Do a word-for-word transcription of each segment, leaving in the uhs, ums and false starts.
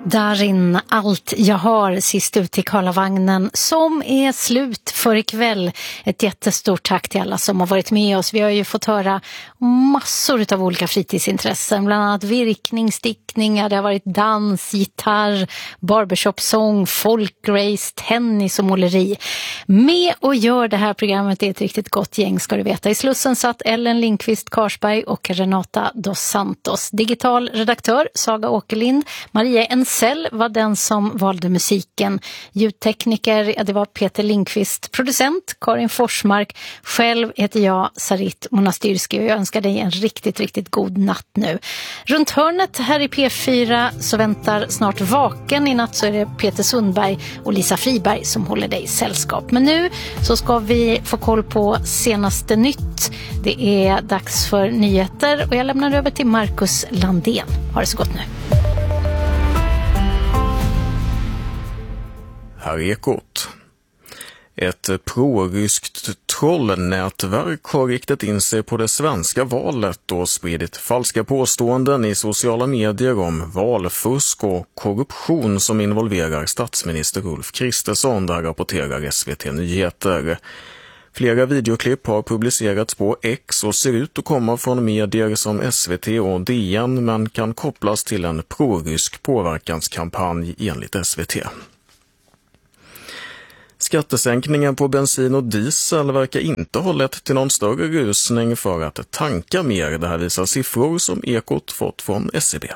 Darin, allt jag har, sist ut i Karlavagnen som är slut för ikväll. Ett jättestort tack till alla som har varit med oss. Vi har ju fått höra massor av olika fritidsintressen, bland annat virkning, stickningar, det har varit dans, gitarr, barbershop-sång, folkrace, tennis och måleri. Med och gör det här programmet är ett riktigt gott gäng, ska du veta. I Slussen satt Ellen Lindqvist Karsberg och Renata dos Santos. Digital redaktör Saga Åkerlind, Maria Ensell var den som valde musiken. Ljudtekniker, ja, det var Peter Lindqvist. Producent Karin Forsmark. Själv heter jag Sarit Monastyrski och jag önskar dig en riktigt, riktigt god natt nu. Runt hörnet här i P fyra så väntar snart Vaken. I natt så är det Peter Sundberg och Lisa Friberg som håller dig sällskap. Men nu så ska vi få koll på senaste nytt. Det är dags för nyheter och jag lämnar över till Marcus Landén. Ha det så gott nu. Här är Ekot. Ett proryskt trollnätverk har riktat in sig på det svenska valet och spridit falska påståenden i sociala medier om valfusk och korruption som involverar statsminister Ulf Kristersson, där rapporterar S V T Nyheter. Flera videoklipp har publicerats på X och ser ut att komma från medier som S V T och D N men kan kopplas till en prorysk påverkanskampanj enligt S V T. Skattesänkningen på bensin och diesel verkar inte ha lett till någon större rusning för att tanka mer. Det här visar siffror som Ekot fått från S E B.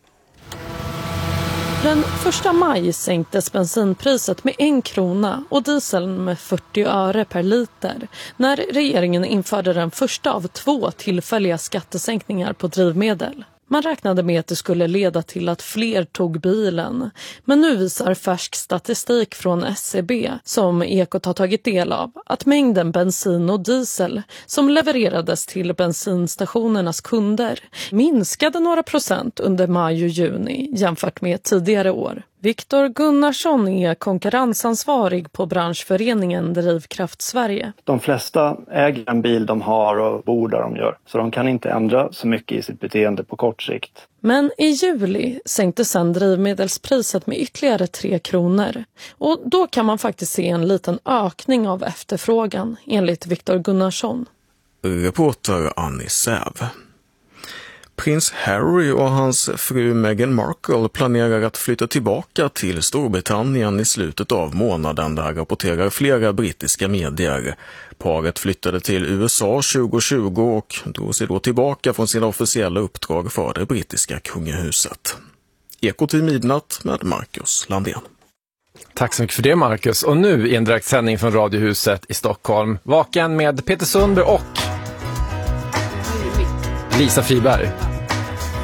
Den första maj sänktes bensinpriset med en krona och dieseln med fyrtio öre per liter när regeringen införde den första av två tillfälliga skattesänkningar på drivmedel. Man räknade med att det skulle leda till att fler tog bilen. Men nu visar färsk statistik från S E B, som Ekot har tagit del av, att mängden bensin och diesel som levererades till bensinstationernas kunder minskade några procent under maj och juni jämfört med tidigare år. Viktor Gunnarsson är konkurrensansvarig på branschföreningen Drivkraft Sverige. De flesta äger en bil de har och bor där de gör, så de kan inte ändra så mycket i sitt beteende på kort sikt. Men i juli sänkte sedan drivmedelspriset med ytterligare tre kronor. Och då kan man faktiskt se en liten ökning av efterfrågan, enligt Viktor Gunnarsson. Reporter Annie Säv. Prins Harry och hans fru Meghan Markle planerar att flytta tillbaka till Storbritannien i slutet av månaden, där rapporterar flera brittiska medier. Paret flyttade till U S A tjugo tjugo och drog sig då tillbaka från sina officiella uppdrag för det brittiska kungahuset. Ekot i midnatt med Marcus Landén. Tack så mycket för det, Marcus. Och nu i en direktsändning från Radiohuset i Stockholm. Vaken med Peter Sundberg och Lisa Friberg.